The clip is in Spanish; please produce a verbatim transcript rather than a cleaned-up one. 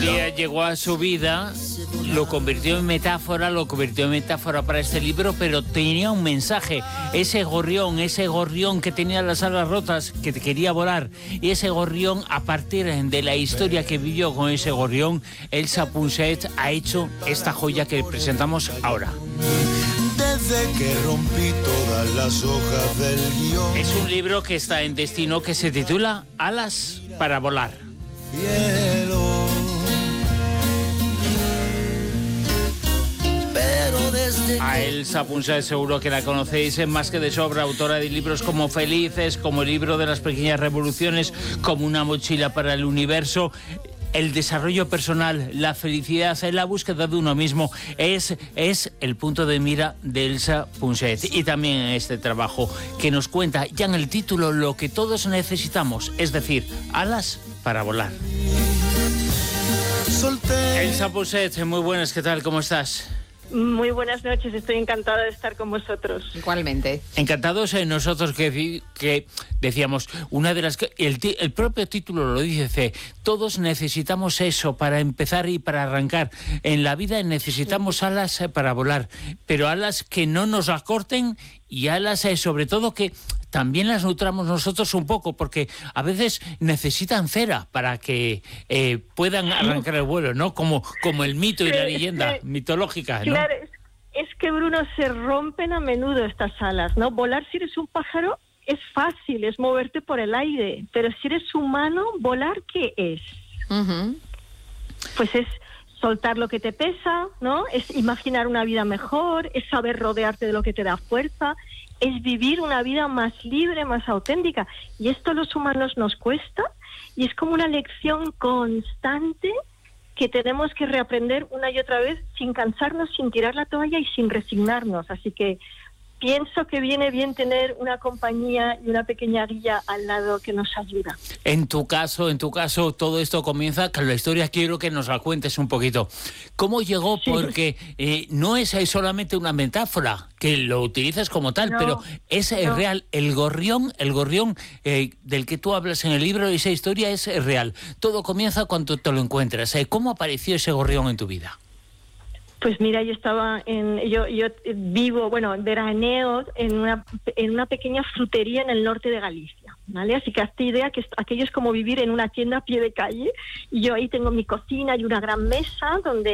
día llegó a su vida, lo convirtió en metáfora, lo convirtió en metáfora para este libro, pero tenía un mensaje. Ese gorrión, ese gorrión que tenía las alas rotas, que quería volar, y ese gorrión, a partir de la historia que vivió con ese gorrión, Elsa Punset ha hecho esta joya que presentamos ahora. Desde que rompí todas las hojas del guión. Es un libro que está en Destino, que se titula Alas para volar. Cielo. Pero desde A Elsa Punset seguro que la conocéis en más que de sobra, autora de libros como Felices, como el libro de las pequeñas revoluciones, como Una mochila para el universo. El desarrollo personal, la felicidad, la búsqueda de uno mismo es, es el punto de mira de Elsa Punset. Y también en este trabajo que nos cuenta ya en el título lo que todos necesitamos, es decir, alas para volar. solté. Elsa Punset, muy buenas, ¿qué tal? ¿Cómo estás? Muy buenas noches, estoy encantada de estar con vosotros. Igualmente. Encantados en nosotros que, que decíamos, una de las que el, el propio título lo dice, todos necesitamos eso para empezar y para arrancar. En la vida necesitamos alas para volar, pero alas que no nos acorten y alas eh, sobre todo que también las nutramos nosotros un poco, porque a veces necesitan cera para que eh, puedan arrancar el vuelo, ¿no? Como, como el mito y la leyenda mitológica, ¿no? Claro, es, es que, Bruno, se rompen a menudo estas alas, ¿no? Volar, si eres un pájaro, es fácil, es moverte por el aire, pero si eres humano, ¿volar qué es? Uh-huh. Pues es soltar lo que te pesa, ¿no? Es imaginar una vida mejor, es saber rodearte de lo que te da fuerza, es vivir una vida más libre, más auténtica. Y esto a los humanos nos cuesta y es como una lección constante que tenemos que reaprender una y otra vez sin cansarnos, sin tirar la toalla y sin resignarnos. Así que pienso que viene bien tener una compañía y una pequeña guía al lado que nos ayuda. En tu caso, en tu caso, todo esto comienza con la historia. Quiero que nos la cuentes un poquito. ¿Cómo llegó? Sí. Porque eh, no es solamente una metáfora, que lo utilizas como tal, No, pero es eh, no. real. El gorrión, el gorrión eh, del que tú hablas en el libro, esa historia es eh, real. Todo comienza cuando te lo encuentras. Eh, ¿Cómo apareció ese gorrión en tu vida? Pues mira, yo estaba en, yo, yo vivo, bueno, veraneo en una, en una pequeña frutería en el norte de Galicia, ¿vale? Así que hazte idea que aquello es como vivir en una tienda a pie de calle, y yo ahí tengo mi cocina y una gran mesa donde